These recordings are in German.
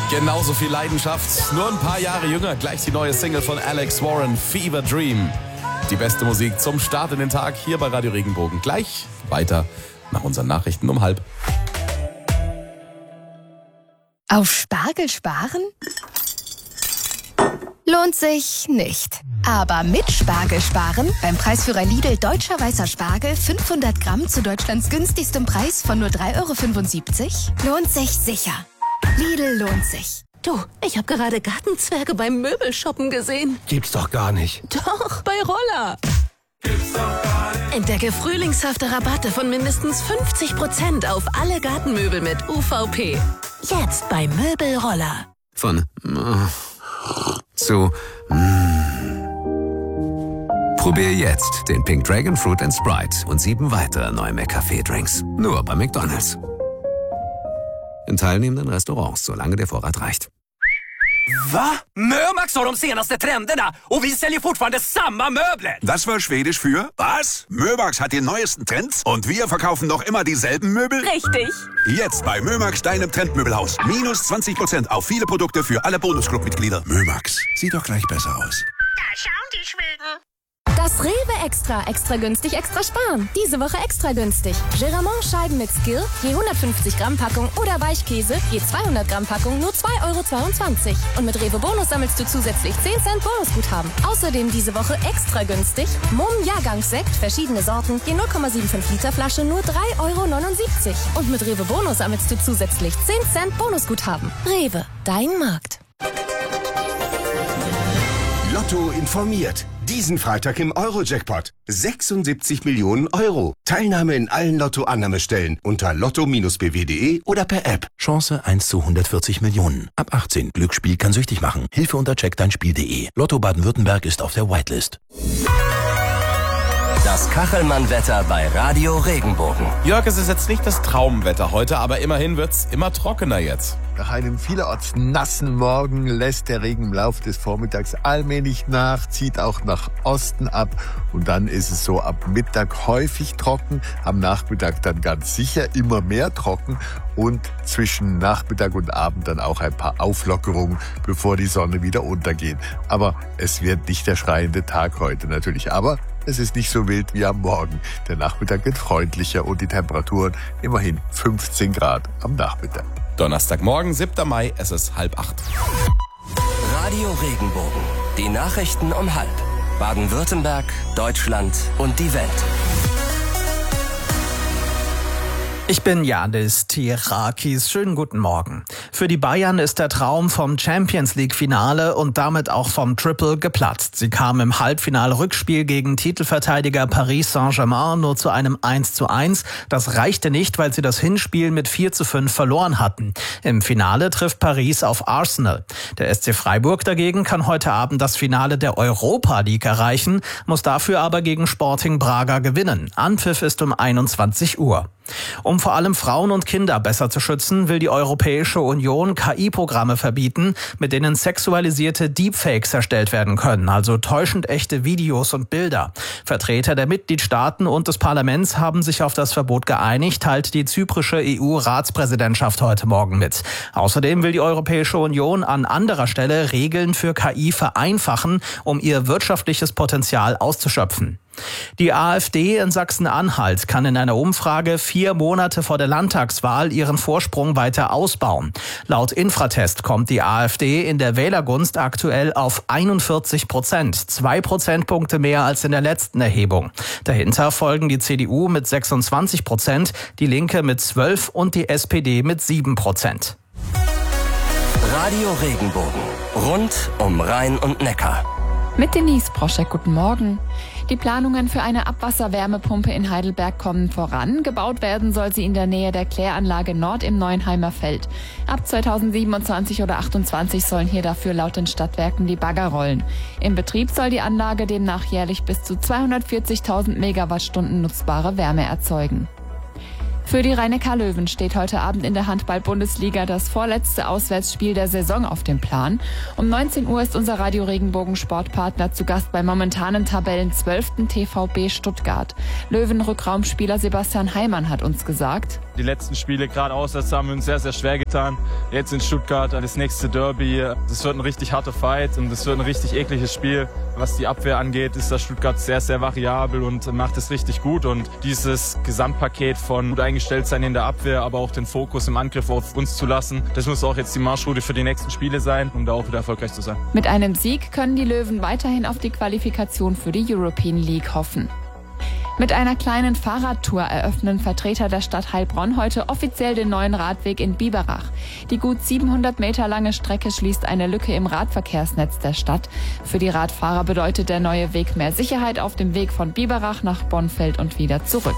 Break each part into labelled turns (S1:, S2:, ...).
S1: Genauso viel Leidenschaft, nur ein paar Jahre jünger. Gleich die neue Single von Alex Warren, Fever Dream. Die beste Musik zum Start in den Tag hier bei Radio Regenbogen. Gleich weiter nach unseren Nachrichten um 12:30.
S2: Auf Spargel sparen? Lohnt sich nicht. Aber mit Spargel sparen, beim Preisführer Lidl Deutscher Weißer Spargel 500 Gramm zu Deutschlands günstigstem Preis von nur 3,75 €, lohnt sich sicher. Lidl lohnt sich.
S3: Du, ich habe gerade Gartenzwerge beim Möbelshoppen gesehen.
S4: Gibt's doch gar nicht.
S3: Doch, bei Roller. Entdecke frühlingshafte Rabatte von mindestens 50% auf alle Gartenmöbel mit UVP. Jetzt bei Möbelroller.
S5: Von zu Probier jetzt den Pink Dragon Fruit & Sprite und 7 weitere neue McCafé-Drinks. Nur bei McDonald's. In teilnehmenden Restaurants, solange der Vorrat reicht.
S6: Va? Mömax har de senaste trenderna och vi säljer fortfarande samma möbler.
S7: Das war Schwedisch für was? Mömax hat die neuesten Trends und wir verkaufen noch immer dieselben Möbel?
S3: Richtig.
S7: Jetzt bei Mömax, deinem Trendmöbelhaus. Minus 20% auf viele Produkte für alle Bonusclub-Mitglieder. Mömax, sieht doch gleich besser aus.
S8: Da schauen die Schweden.
S2: Das Rewe Extra. Extra günstig, extra sparen. Diese Woche extra günstig. Geramont-Scheiben mit Skill, je 150 Gramm Packung oder Weichkäse, je 200 Gramm Packung, nur 2,22 €. Und mit Rewe Bonus sammelst du zusätzlich 10 Cent Bonusguthaben. Außerdem diese Woche extra günstig. Mumm Jahrgangssekt, verschiedene Sorten, je 0,75 Liter Flasche, nur 3,79 €. Und mit Rewe Bonus sammelst du zusätzlich 10 Cent Bonusguthaben. Rewe, dein Markt.
S4: Lotto informiert. Diesen Freitag im Euro-Jackpot. 76 Millionen €. Teilnahme in allen Lotto-Annahmestellen unter lotto-bw.de oder per App.
S9: Chance 1 zu 140 Millionen. Ab 18. Glücksspiel kann süchtig machen. Hilfe unter checkdeinspiel.de. Lotto Baden-Württemberg ist auf der Whitelist.
S10: Das Kachelmann-Wetter bei Radio Regenbogen.
S1: Jörg, es ist jetzt nicht das Traumwetter heute, aber immerhin wird's immer trockener jetzt.
S11: Nach einem vielerorts nassen Morgen lässt der Regen im Laufe des Vormittags allmählich nach, zieht auch nach Osten ab und dann ist es so ab Mittag häufig trocken, am Nachmittag dann ganz sicher immer mehr trocken und zwischen Nachmittag und Abend dann auch ein paar Auflockerungen, bevor die Sonne wieder untergeht. Aber es wird nicht der schreiende Tag heute natürlich, aber es ist nicht so wild wie am Morgen. Der Nachmittag wird freundlicher und die Temperaturen immerhin 15 Grad am Nachmittag.
S1: Donnerstagmorgen, 7. Mai, es ist 7:30.
S10: Radio Regenbogen. Die Nachrichten um 12:30. Baden-Württemberg, Deutschland und die Welt.
S12: Ich bin Janis Tirakis. Schönen guten Morgen. Für die Bayern ist der Traum vom Champions-League-Finale und damit auch vom Triple geplatzt. Sie kamen im Halbfinal-Rückspiel gegen Titelverteidiger Paris Saint-Germain nur zu einem 1:1. Das reichte nicht, weil sie das Hinspiel mit 4:5 verloren hatten. Im Finale trifft Paris auf Arsenal. Der SC Freiburg dagegen kann heute Abend das Finale der Europa League erreichen, muss dafür aber gegen Sporting Braga gewinnen. Anpfiff ist um 21 Uhr. Um vor allem Frauen und Kinder besser zu schützen, will die Europäische Union KI-Programme verbieten, mit denen sexualisierte Deepfakes erstellt werden können, also täuschend echte Videos und Bilder. Vertreter der Mitgliedstaaten und des Parlaments haben sich auf das Verbot geeinigt, teilt die zyprische EU-Ratspräsidentschaft heute Morgen mit. Außerdem will die Europäische Union an anderer Stelle Regeln für KI vereinfachen, um ihr wirtschaftliches Potenzial auszuschöpfen. Die AfD in Sachsen-Anhalt kann in einer Umfrage 4 Monate vor der Landtagswahl ihren Vorsprung weiter ausbauen. Laut Infratest kommt die AfD in der Wählergunst aktuell auf 41%, 2 Prozentpunkte mehr als in der letzten Erhebung. Dahinter folgen die CDU mit 26%, die Linke mit 12% und die SPD mit 7%.
S10: Radio Regenbogen. Rund um Rhein und Neckar.
S13: Mit Denise Proschek, guten Morgen. Die Planungen für eine Abwasserwärmepumpe in Heidelberg kommen voran. Gebaut werden soll sie in der Nähe der Kläranlage Nord im Neuenheimer Feld. Ab 2027 oder 2028 sollen hier dafür laut den Stadtwerken die Bagger rollen. Im Betrieb soll die Anlage demnach jährlich bis zu 240.000 Megawattstunden nutzbare Wärme erzeugen. Für die Rhein-Neckar-Löwen steht heute Abend in der Handball-Bundesliga das vorletzte Auswärtsspiel der Saison auf dem Plan. Um 19 Uhr ist unser Radio Regenbogen Sportpartner zu Gast beim momentanen Tabellen-12. TVB Stuttgart. Löwen-Rückraumspieler Sebastian Heimann hat uns gesagt:
S14: Die letzten Spiele, gerade auswärts, haben wir uns sehr, sehr schwer getan. Jetzt in Stuttgart, das nächste Derby. Das wird ein richtig harter Fight und das wird ein richtig ekliges Spiel. Was die Abwehr angeht, ist das Stuttgart sehr, sehr variabel und macht es richtig gut. Und dieses Gesamtpaket von gut eingestellt sein in der Abwehr, aber auch den Fokus im Angriff auf uns zu lassen, das muss auch jetzt die Marschroute für die nächsten Spiele sein, um da auch wieder erfolgreich zu sein.
S13: Mit einem Sieg können die Löwen weiterhin auf die Qualifikation für die European League hoffen. Mit einer kleinen Fahrradtour eröffnen Vertreter der Stadt Heilbronn heute offiziell den neuen Radweg in Biberach. Die gut 700 Meter lange Strecke schließt eine Lücke im Radverkehrsnetz der Stadt. Für die Radfahrer bedeutet der neue Weg mehr Sicherheit auf dem Weg von Biberach nach Bonfeld und wieder zurück.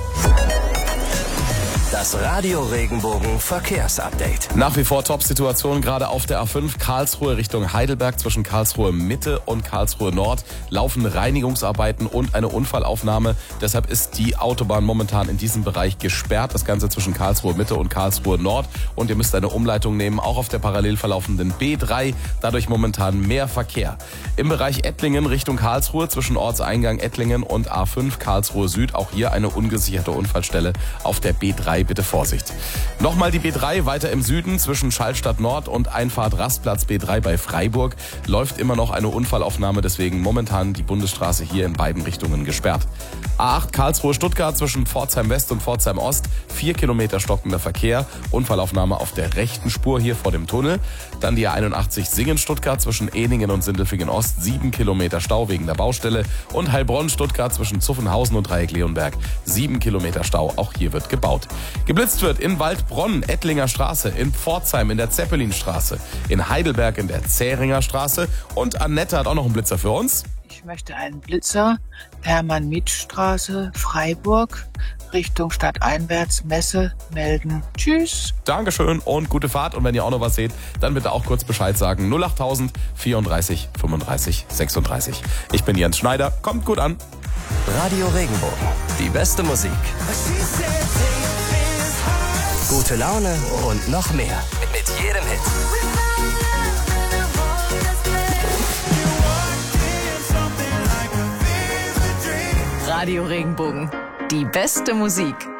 S10: Das Radio Regenbogen Verkehrsupdate.
S1: Nach wie vor Top-Situation, gerade auf der A5 Karlsruhe Richtung Heidelberg. Zwischen Karlsruhe Mitte und Karlsruhe Nord laufen Reinigungsarbeiten und eine Unfallaufnahme. Deshalb ist die Autobahn momentan in diesem Bereich gesperrt. Das Ganze zwischen Karlsruhe Mitte und Karlsruhe Nord. Und ihr müsst eine Umleitung nehmen, auch auf der parallel verlaufenden B3. Dadurch momentan mehr Verkehr. Im Bereich Ettlingen Richtung Karlsruhe zwischen Ortseingang Ettlingen und A5 Karlsruhe Süd. Auch hier eine ungesicherte Unfallstelle auf der B3. Bitte Vorsicht. Nochmal die B3 weiter im Süden zwischen Schallstadt Nord und Einfahrt Rastplatz B3 bei Freiburg. Läuft immer noch eine Unfallaufnahme, deswegen momentan die Bundesstraße hier in beiden Richtungen gesperrt. A8 Karlsruhe-Stuttgart zwischen Pforzheim West und Pforzheim Ost. 4 Kilometer stockender Verkehr. Unfallaufnahme auf der rechten Spur hier vor dem Tunnel. Dann die A81 Singen-Stuttgart zwischen Ehningen und Sindelfingen Ost. 7 Kilometer Stau wegen der Baustelle. Und Heilbronn-Stuttgart zwischen Zuffenhausen und Dreieck Leonberg. 7 Kilometer Stau. Auch hier wird gebaut. Geblitzt wird in Waldbronn, Ettlinger Straße, in Pforzheim in der Zeppelinstraße, in Heidelberg in der Zähringer Straße und Annette hat auch noch einen Blitzer für uns.
S15: Ich möchte einen Blitzer, Hermann-Mietsch-Straße, Freiburg, Richtung stadteinwärts, Messe, melden. Tschüss.
S1: Dankeschön und gute Fahrt. Und wenn ihr auch noch was seht, dann bitte auch kurz Bescheid sagen. 08000 34 35 36. Ich bin Jens Schneider. Kommt gut an.
S10: Radio Regenbogen. Die beste Musik. Gute Laune und noch mehr. Mit jedem Hit.
S3: Radio Regenbogen. Die beste Musik.